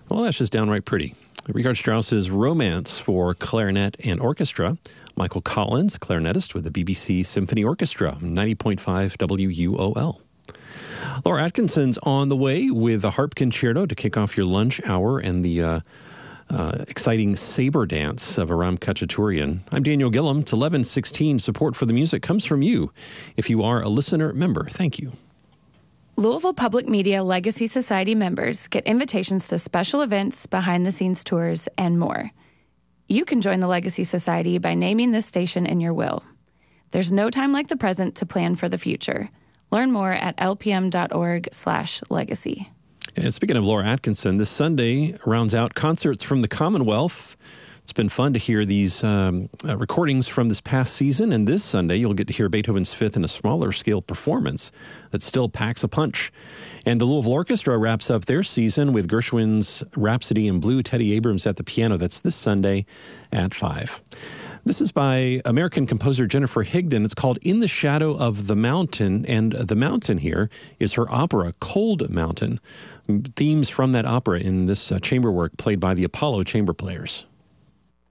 Well, that's just downright pretty. Richard Strauss's Romance for clarinet and orchestra. Michael Collins, clarinetist with the BBC Symphony Orchestra, 90.5 WUOL. Laura Atkinson's on the way with a harp concerto to kick off your lunch hour and the exciting saber dance of Aram Khachaturian. I'm Daniel Gillum. It's 11:16. Support for the music comes from you. If you are a listener member, thank you. Louisville Public Media Legacy Society members get invitations to special events, behind-the-scenes tours, and more. You can join the Legacy Society by naming this station in your will. There's no time like the present to plan for the future. Learn more at lpm.org/legacy. And speaking of Laura Atkinson, this Sunday rounds out Concerts from the Commonwealth. It's been fun to hear these recordings from this past season, and this Sunday you'll get to hear Beethoven's Fifth in a smaller scale performance that still packs a punch. And the Louisville Orchestra wraps up their season with Gershwin's Rhapsody in Blue, Teddy Abrams at the piano. That's this Sunday at 5. This is by American composer Jennifer Higdon. It's called In the Shadow of the Mountain, and the mountain here is her opera, Cold Mountain. Themes from that opera in this chamber work played by the Apollo Chamber Players.